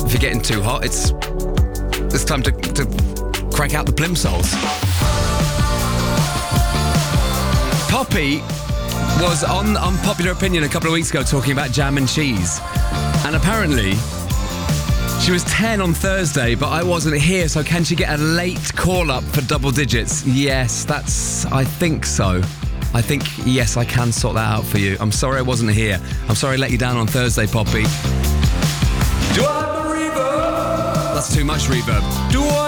if you're getting too hot, it's time to crack out the plimsolls. Poppy was on Unpopular Opinion a couple of weeks ago talking about jam and cheese. And apparently, she was 10 on Thursday, but I wasn't here, so can she get a late call-up for double digits? Yes, I think so. I think, yes, I can sort that out for you. I'm sorry I wasn't here. I'm sorry I let you down on Thursday, Poppy. Do I have the reverb? That's too much reverb. Do I